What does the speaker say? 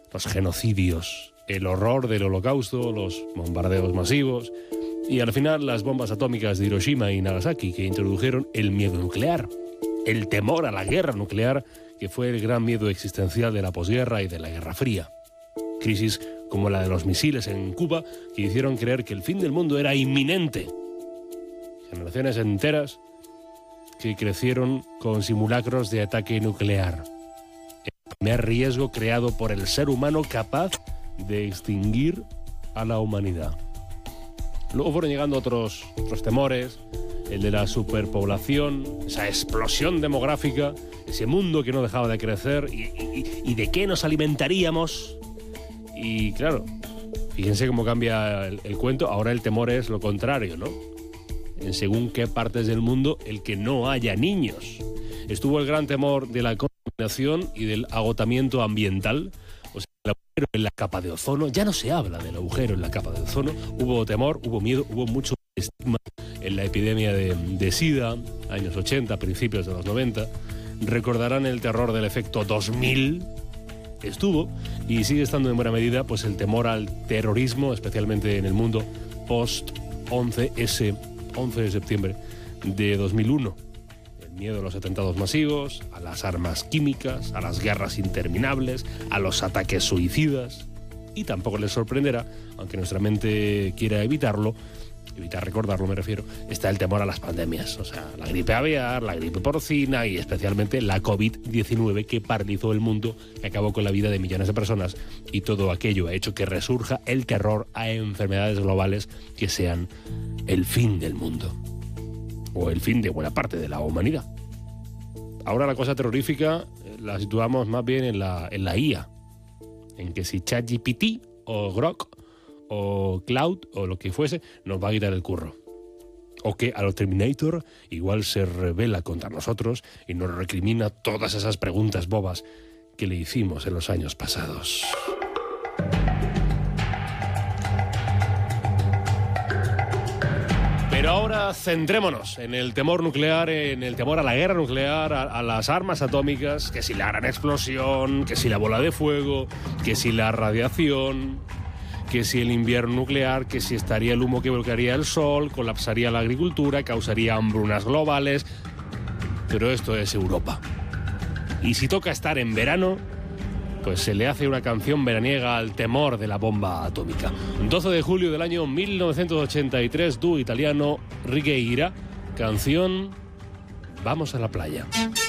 los genocidios, el horror del Holocausto, los bombardeos masivos y al final las bombas atómicas de Hiroshima y Nagasaki, que introdujeron el miedo nuclear, el temor a la guerra nuclear, que fue el gran miedo existencial de la posguerra y de la Guerra Fría. Crisis como la de los misiles en Cuba, que hicieron creer que el fin del mundo era inminente. Generaciones enteras que crecieron con simulacros de ataque nuclear. El primer riesgo creado por el ser humano capaz de extinguir a la humanidad. Luego fueron llegando otros temores, el de la superpoblación, esa explosión demográfica, ese mundo que no dejaba de crecer y de qué nos alimentaríamos. Y claro, fíjense cómo cambia el cuento. Ahora el temor es lo contrario, ¿no? En según qué partes del mundo, el que no haya niños. Estuvo el gran temor de la contaminación y del agotamiento ambiental. O sea, el agujero en la capa de ozono. Ya no se habla del agujero en la capa de ozono. Hubo temor, hubo miedo, hubo mucho estigma en la epidemia de SIDA, años 80, principios de los 90. Recordarán el terror del efecto 2000. Estuvo y sigue estando en buena medida pues el temor al terrorismo, especialmente en el mundo post 11 de septiembre de 2001. El miedo a los atentados masivos, a las armas químicas, a las guerras interminables, a los ataques suicidas. Y tampoco les sorprenderá, aunque nuestra mente quiera evitar recordarlo me refiero, está el temor a las pandemias, o sea, la gripe aviar, la gripe porcina y especialmente la COVID-19 que paralizó el mundo, que acabó con la vida de millones de personas, y todo aquello ha hecho que resurja el terror a enfermedades globales que sean el fin del mundo o el fin de buena parte de la humanidad. Ahora la cosa terrorífica la situamos más bien en la IA, en que si ChatGPT o Grok o Cloud o lo que fuese nos va a quitar el curro, o que a los Terminator igual se rebela contra nosotros y nos recrimina todas esas preguntas bobas que le hicimos en los años pasados. Pero ahora centrémonos en el temor nuclear, en el temor a la guerra nuclear, a las armas atómicas, que si la gran explosión, que si la bola de fuego, que si la radiación, que si el invierno nuclear, que si estaría el humo que bloquearía el sol, colapsaría la agricultura, causaría hambrunas globales. Pero esto es Europa. Y si toca estar en verano, pues se le hace una canción veraniega al temor de la bomba atómica. 12 de julio del año 1983, dúo italiano Righeira, canción Vamos a la playa.